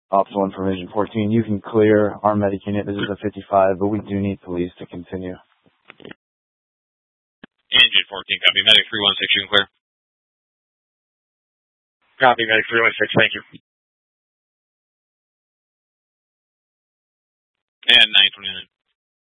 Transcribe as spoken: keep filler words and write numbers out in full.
Optimal information fourteen, you can clear our medic unit. This is a fifty-five, but we do need police to continue. Engine fourteen, copy. Medic three one six, you can clear. Copy, Medic three one six, thank you. And nine twenty-nine.